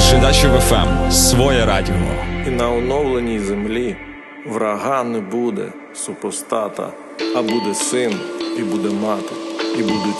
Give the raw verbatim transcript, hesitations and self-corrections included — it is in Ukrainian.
Жидачів еф ем. Своє радіо. І на оновленій землі врага не буде, супостата, а буде син, і буде мати, і будуть